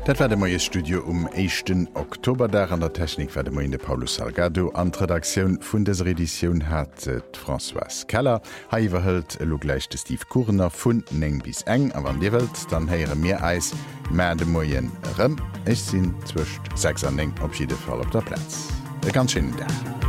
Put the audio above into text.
Dat war de moie Studio 1. Oktober der an der Technik war de moinde Paulo Salgado an Redaktion vun des Edition hat François Keller haiwwerhëlt lo gleich de Steve Kurner vun eng bis eng a an Di Welt dann heiere Meer eis Mä de Moien Rëm. Ich sinn zwicht 6 an eng op jede Fall op der Platz. E ganz schönen Tag.